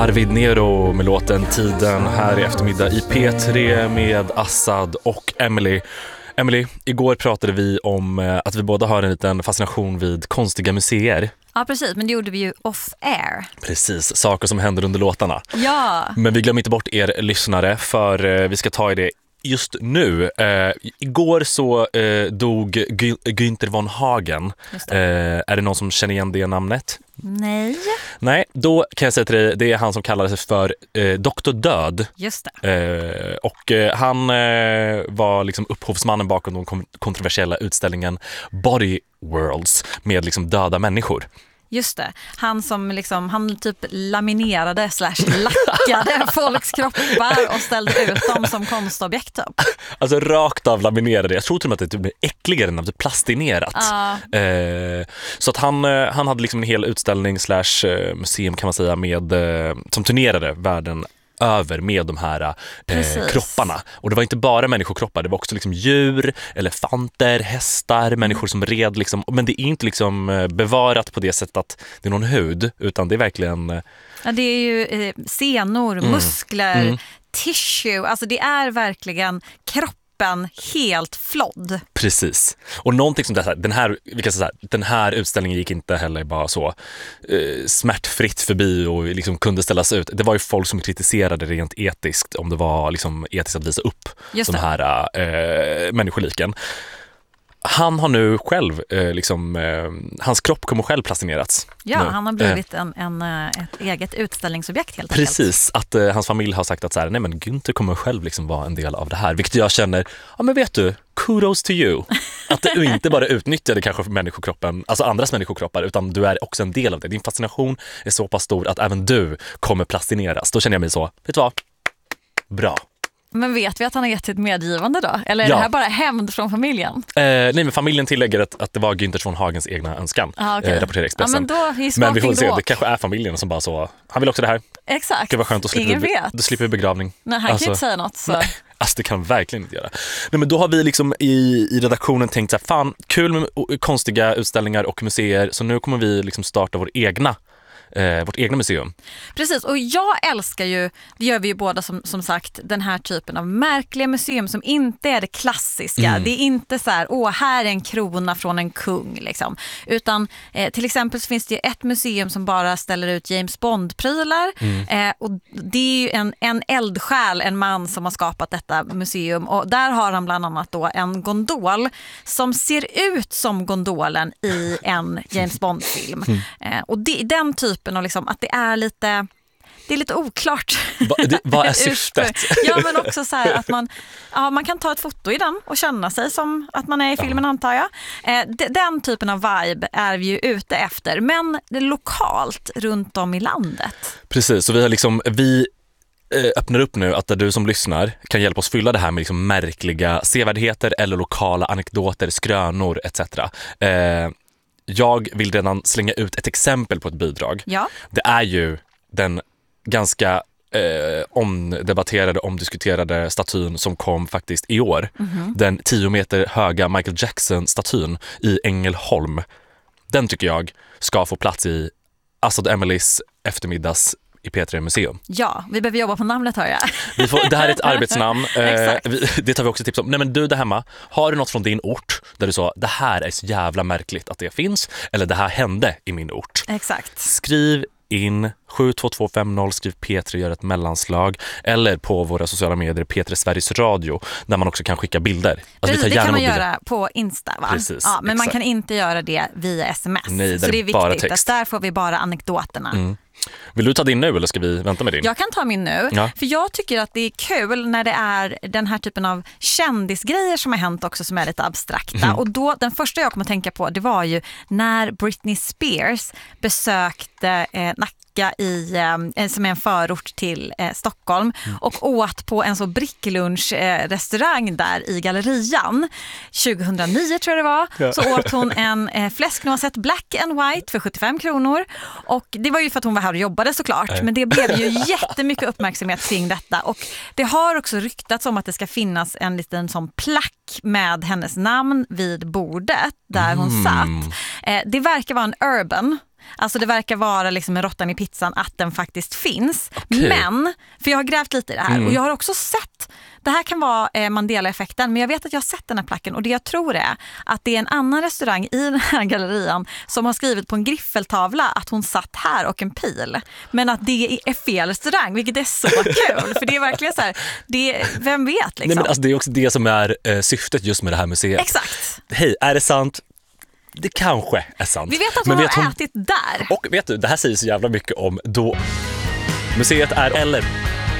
Arvid Nero med låten Tiden här i eftermiddag i P3 med Assad och Emily. Emily, igår pratade vi om att vi båda har en liten fascination vid konstiga museer. Ja, precis. Men det gjorde vi ju off-air. Precis, saker som händer under låtarna. Ja. Men vi glömmer inte bort er lyssnare, för vi ska ta i det just nu. Igår så dog Günther von Hagen. Är det någon som känner igen det namnet? Nej, då kan jag säga till dig, det är han som kallar sig för Dr. Död. Just det. Och han var liksom upphovsmannen bakom den kontroversiella utställningen Body Worlds med liksom döda människor. Just det. Han som liksom, han typ laminerade /lackade folks kroppar och ställde ut dem som konstobjekt typ. Alltså rakt av laminerade. Jag tror till och med att det typ blir äckligare än att plastinerat. Så att han hade liksom en hel utställning /museum kan man säga med, som turnerade världen över med de här kropparna. Och det var inte bara människokroppar, det var också liksom djur, elefanter, hästar, människor som red liksom. Men det är inte liksom bevarat på det sättet att det är någon hud, utan det är verkligen... Ja, det är ju senor, muskler, tissue. Alltså det är verkligen kroppen helt flodd. Precis. Och någonting som den här utställningen gick inte heller bara så smärtfritt förbi och liksom kunde ställas ut. Det var ju folk som kritiserade rent etiskt om det var liksom etiskt att visa upp de här människoliken. Han har nu själv, hans kropp kommer själv plastinerats. Ja, han har blivit ett eget utställningsobjekt helt enkelt. Precis, att hans familj har sagt att så här, nej men Günther kommer själv liksom vara en del av det här. Vilket jag känner, ja men vet du, kudos to you. Att du inte bara utnyttjade kanske människokroppen, alltså andras människokroppar, utan du är också en del av det. Din fascination är så pass stor att även du kommer plastineras. Då känner jag mig så, vet du vad? Bra. Men vet vi att han har gett sitt medgivande då? Eller är det här bara hämnd från familjen? Nej, men familjen tillägger att det var Günther von Hagens egna önskan. Rapporterar Expressen. Ja, men vi får se, det kanske är familjen som bara så, han vill också det här. Exakt. Det var skönt att slipper begravning. Nej, han kan inte säga något. Så. Nej, alltså det kan han verkligen inte göra. Nej, men då har vi liksom i redaktionen tänkt så här, fan, kul med konstiga utställningar och museer, så nu kommer vi liksom starta vårt egna museum. Precis, och jag älskar ju, det gör vi ju båda som sagt, den här typen av märkliga museum som inte är det klassiska. Det är inte så här, här är en krona från en kung liksom. Utan till exempel så finns det ju ett museum som bara ställer ut James Bond-prylar och det är ju en eldsjäl, en man som har skapat detta museum, och där har han bland annat då en gondol som ser ut som gondolen i en James Bond-film. Och den typen och liksom att det är lite oklart. Vad är syftet? Ja, men också så här att man kan ta ett foto i den och känna sig som att man är i filmen, antar jag. Den typen av vibe är vi ju ute efter, men det är lokalt runt om i landet. Precis, så vi öppnar upp nu att du som lyssnar kan hjälpa oss fylla det här med liksom märkliga sevärdheter eller lokala anekdoter, skrönor etc. Jag vill redan slänga ut ett exempel på ett bidrag. Ja. Det är ju den ganska omdebatterade, omdiskuterade statyn som kom faktiskt i år. Den 10 meter höga Michael Jackson-statyn i Ängelholm. Den tycker jag ska få plats i Assad Emelies eftermiddags i P3 museum. Ja, vi behöver jobba på namnet, hör jag. Det här är ett arbetsnamn. Det tar vi också tips om. Nej, men du där hemma, har du något från din ort där du sa, det här är så jävla märkligt att det finns, eller det här hände i min ort. Exakt. Skriv in 72250, skriv P3, gör ett mellanslag, eller på våra sociala medier, P3 Sveriges Radio, där man också kan skicka bilder. Alltså, det kan man göra på Insta, va? Precis, ja, men man kan inte göra det via sms. Nej, så det är bara viktigt text. Att där får vi bara anekdoterna. Vill du ta din nu eller ska vi vänta med din? Jag kan ta min nu, för jag tycker att det är kul när det är den här typen av kändisgrejer som har hänt också, som är lite abstrakta. Och då, den första jag kom att tänka på, det var ju när Britney Spears besökte Nacka som är en förort till Stockholm, och åt på en så bricklunch-restaurang där i Gallerian 2009 tror jag det var. Så åt hon en fläsknoisette black and white för 75 kronor, och det var ju för att hon var här och jobbade såklart, men det blev ju jättemycket uppmärksamhet kring detta, och det har också ryktats om att det ska finnas en liten sån plack med hennes namn vid bordet där hon satt. Det verkar vara en urban Alltså det verkar vara liksom med råttan i pizzan att den faktiskt finns. Okej. Men, för jag har grävt lite i det här och jag har också sett, det här kan vara Mandela-effekten, men jag vet att jag har sett den här placken och det jag tror är att det är en annan restaurang i den här gallerian som har skrivit på en griffeltavla att hon satt här och en pil. Men att det är fel restaurang, vilket är så kul. För det är verkligen så här, vem vet liksom. Nej, men alltså, det är också det som är syftet just med det här museet. Exakt. Hej, är det sant? Det kanske är sant. Vi vet att men hon har ätit där. Och vet du, det här säger så jävla mycket om då museet är eller